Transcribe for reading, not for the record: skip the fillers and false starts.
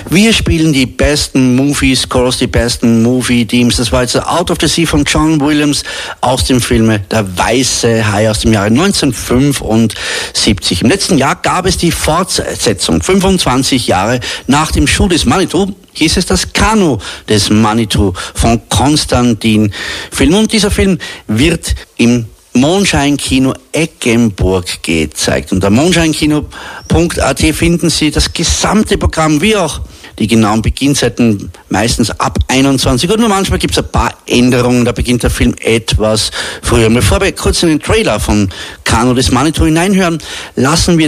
Wir spielen die besten Movie-Scores, die besten Movie-Themes. Das war jetzt Out of the Sea von John Williams aus dem Film Der Weiße Hai aus dem Jahre 1975. Im letzten Jahr gab es die Fortsetzung, 25 Jahre nach dem Schuh des Manitou, hieß es das Kanu des Manitou von Konstantin Film. Und dieser Film wird im Mondscheinkino Eggenburg gezeigt. Unter mondscheinkino.at finden Sie das gesamte Programm, wie auch die genauen Beginnzeiten, meistens ab 21 Uhr. Nur manchmal gibt es ein paar Änderungen, da beginnt der Film etwas früher. Bevor wir kurz in den Trailer von Kanu des Manitou hineinhören, lassen wir